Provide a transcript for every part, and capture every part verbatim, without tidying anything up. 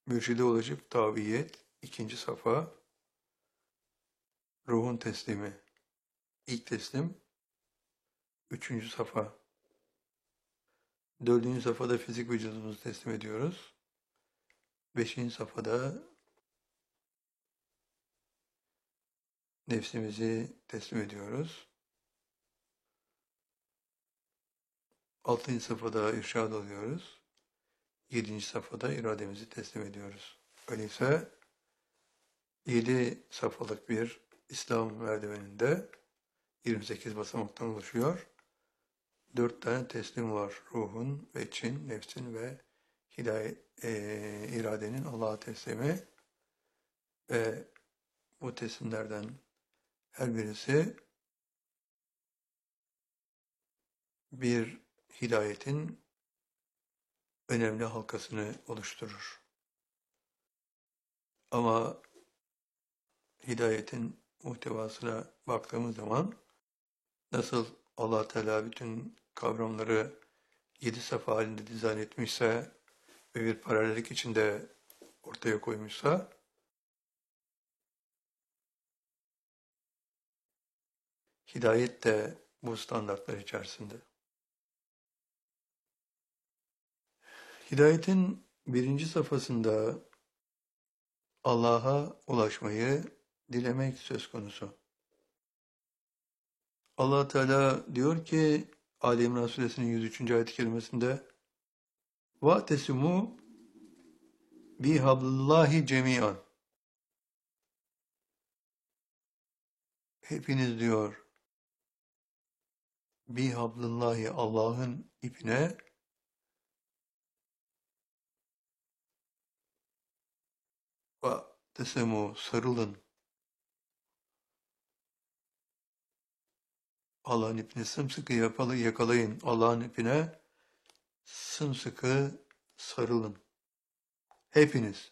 Mürşide ulaşıp tabiyet, ikinci safa, ruhun teslimi, ilk teslim, üçüncü safa. Dördüncü safhada fizik vücudumuzu teslim ediyoruz. Beşinci safhada nefsimizi teslim ediyoruz. Altıncı safhada irşad oluyoruz. Yedinci safhada irademizi teslim ediyoruz. Öyleyse yedi safhalık bir İslam merdiveninde yirmi sekiz basamaktan oluşuyor. Dört tane teslim var. Ruhun, veçin, nefsin ve hidayet, e, iradenin Allah'a teslimi. Ve bu teslimlerden her birisi bir hidayetin önemli halkasını oluşturur. Ama hidayetin muhtevasına baktığımız zaman nasıl Allah Teala bütün kavramları yedi safa halinde dizayn etmişse ve bir paralellik içinde ortaya koymuşsa, hidayet de bu standartlar içerisinde. Hidayetin birinci safhasında Allah'a ulaşmayı dilemek söz konusu. Allah Teala diyor ki Ali İmran Suresinin yüz üçüncü ayet-i kerimesinde وَاَتَسِمُوا بِحَبْلِ cemiyan. Hepiniz diyor bihablillahi Allah'ın ipine وَاَتَسِمُوا sarılın. Allah'ın ipini sımsıkı yapalı yakalayın. Allah'ın ipine sımsıkı sarılın. Hepiniz.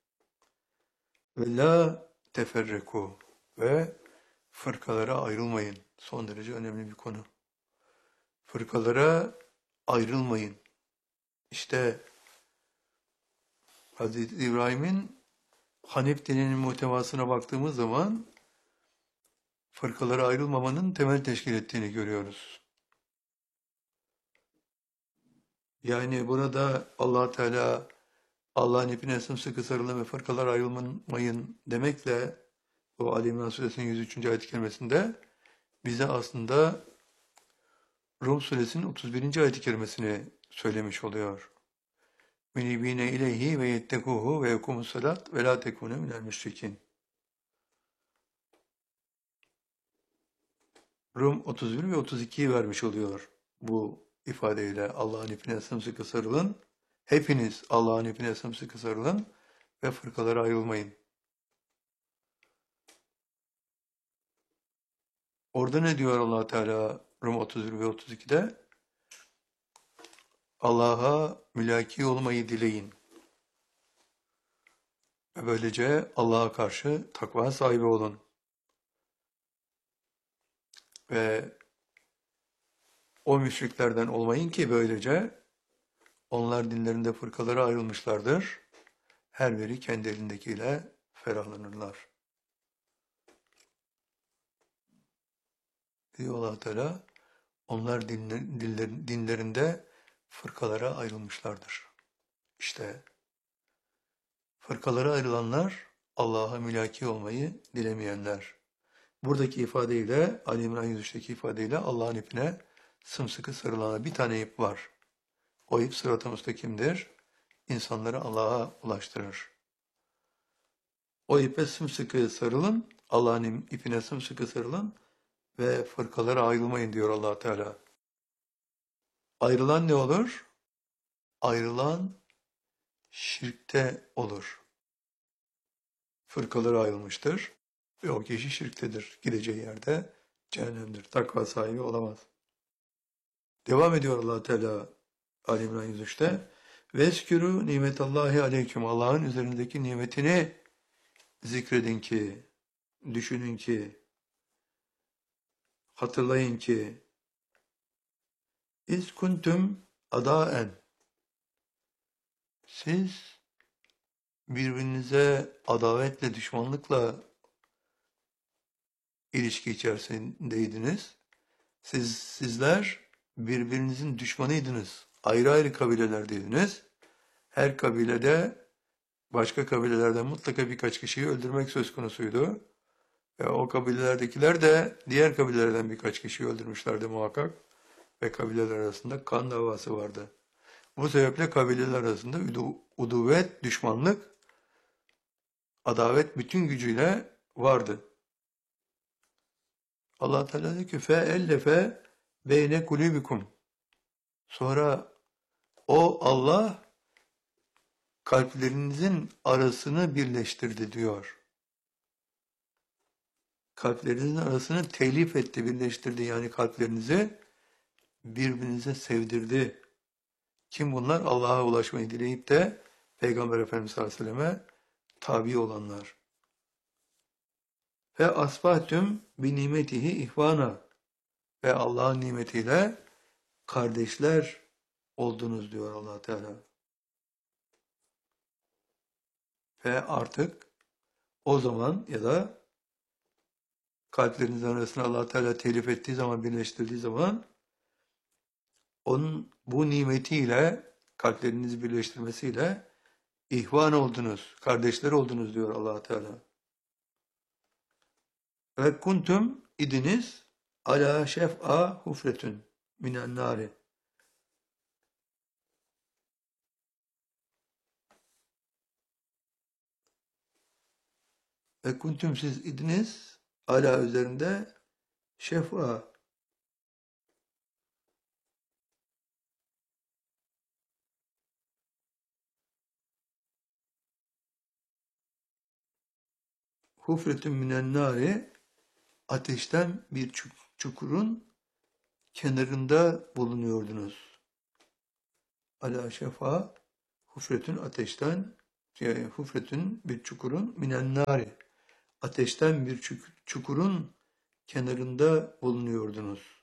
Ve la teferreku ve fırkalara ayrılmayın. Son derece önemli bir konu. Fırkalara ayrılmayın. İşte Hazreti İbrahim'in Hanif dininin muhtevasına baktığımız zaman fırkalara ayrılmamanın temel teşkil ettiğini görüyoruz. Yani burada Allah Teala Allah'ın ipine sımsıkı sarılın ve fırkalara ayrılmayın demekle o Ali İmran Suresinin yüz üçüncü ayet-i kerimesinde bize aslında Rum Suresinin otuz birinci ayet-i kerimesini söylemiş oluyor. Münibine ileyhi ve yettekuhu ve yekumus salat ve la tekune minel müşrikin. Rum otuz bir ve otuz ikiyi vermiş oluyor bu ifadeyle. Allah'ın ipine sımsıkı sarılın. Hepiniz Allah'ın ipine sımsıkı sarılın ve fırkalara ayrılmayın. Orada ne diyor Allah Teala Rum otuz bir ve otuz ikide? Allah'a mülaki olmayı dileyin. Ve böylece Allah'a karşı takva sahibi olun. Ve o müşriklerden olmayın ki böylece onlar dinlerinde fırkalara ayrılmışlardır. Her biri kendi elindekiyle ferahlanırlar. Diyor Allah Teala, onlar dinler, dinler, dinlerinde fırkalara ayrılmışlardır. İşte fırkalara ayrılanlar Allah'a mülaki olmayı dilemeyenler. Buradaki ifadeyle, Ali İmran yüz üçteki ifadeyle Allah'ın ipine sımsıkı sarılana bir tane ip var. O ip sırat-ı müstakimdir. İnsanları Allah'a ulaştırır. O ipe sımsıkı sarılın, Allah'ın ipine sımsıkı sarılın ve fırkalara ayrılmayın diyor Allah Teala. Ayrılan ne olur? Ayrılan şirkte olur. Fırkalara ayrılmıştır ve o kişi şirktedir. Gideceği yerde cehennemdir. Takva sahibi olamaz. Devam ediyor Allah Teala Ali İmran yüz üçte. Veskürü nimetallahi aleyküm. Allah'ın üzerindeki nimetini zikredin ki, düşünün ki, hatırlayın ki İz kuntum adaen. Siz birbirinize adavetle, düşmanlıkla ilişki içerisindeydiniz. Siz, sizler birbirinizin düşmanıydınız. Ayrı ayrı kabilelerdeydiniz. Her kabilede başka kabilelerden mutlaka birkaç kişiyi öldürmek söz konusuydu. Ve o kabilelerdekiler de diğer kabilelerden birkaç kişiyi öldürmüşlerdi muhakkak. Ve kabileler arasında kan davası vardı. Bu sebeple kabileler arasında udu, uduvvet, düşmanlık, adavet bütün gücüyle vardı. Allah Teala diyor ki feellefe beyne kulubikum. Sonra o Allah kalplerinizin arasını birleştirdi diyor. Kalplerinizin arasını telif etti, birleştirdi. Yani kalplerinizi birbirinize sevdirdi. Kim bunlar? Allah'a ulaşmayı dileyip de Peygamber Efendimiz sallallahu aleyhi ve selleme tabi olanlar. Ve asbahtüm bi nimetihi ihvana. Ve Allah'ın nimetiyle kardeşler oldunuz diyor Allah Teala. Ve artık o zaman ya da kalplerinizin arasını Allah Teala telif ettiği zaman, birleştirdiği zaman onun bu nimetiyle, kalplerinizi birleştirmesiyle ihvan oldunuz, kardeşler oldunuz diyor Allah Teala. Ve kuntum idiniz ala şef'a hufretün minen nari. Ve kuntum siz idiniz ala üzerinde şef'a, hufretün minen nari, ateşten bir çukurun kenarında bulunuyordunuz. Ala şefa hufretün ateşten, yani hufretün bir çukurun minen nari, ateşten bir çukurun kenarında bulunuyordunuz.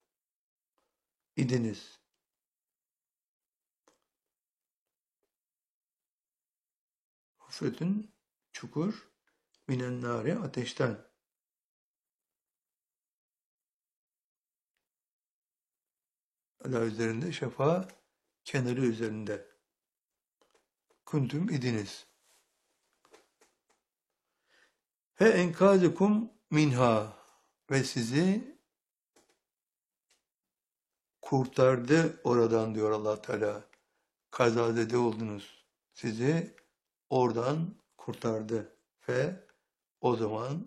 İdiniz. Hufretün çukur minen nari, ateşten. Ala üzerinde, şefa kenarı üzerinde. Kuntum idiniz. Ve enkazekum minha, ve sizi kurtardı oradan diyor Allah Teala. Kazazede oldunuz. Sizi oradan kurtardı. Ve o zaman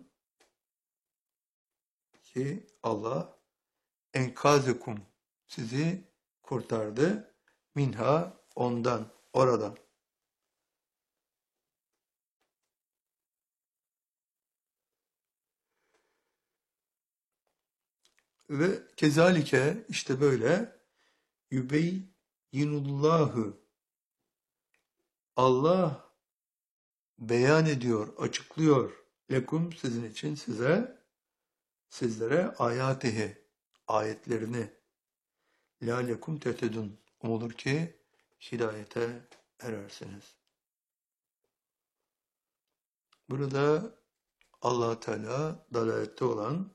ki Allah enkazekum, sizi kurtardı. Minha, ondan, oradan. Ve kezalike, işte böyle yübeyyinullahu, Allah beyan ediyor, açıklıyor. Lekum, sizin için, size, sizlere ayatihi, ayetlerini. La lekum tetedun, umulur ki hidayete erersiniz. Burada Allah Teala dalalette olan,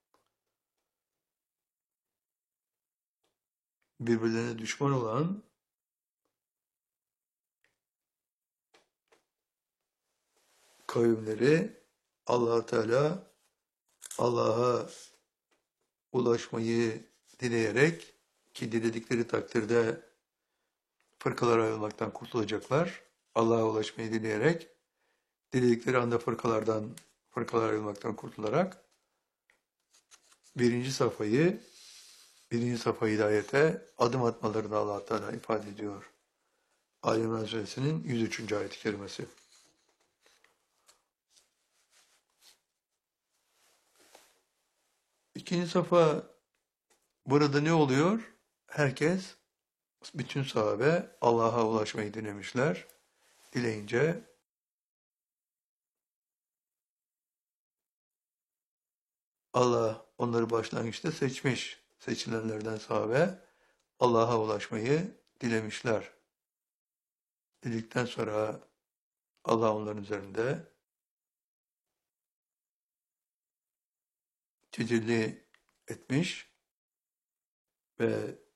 birbirlerine düşman olan kavimleri Allah Teala Allah'a ulaşmayı dileyerek, ki diledikleri takdirde fırkalara ayrılmaktan kurtulacaklar. Allah'a ulaşmayı dileyerek, diledikleri anda fırkalardan fırkalara ayrılmaktan kurtularak birinci safhayı birinci safha hidayete adım atmalarını Allah Teala ifade ediyor. Ali İmran Suresinin yüz üçüncü ayet-i kerimesi. İkinci safha, burada ne oluyor? Herkes, bütün sahabe Allah'a ulaşmayı dilemişler. Dileyince Allah onları başlangıçta seçmiş. Seçilenlerden sahabe Allah'a ulaşmayı dilemişler. Dedikten sonra Allah onların üzerinde tecelli etmiş ve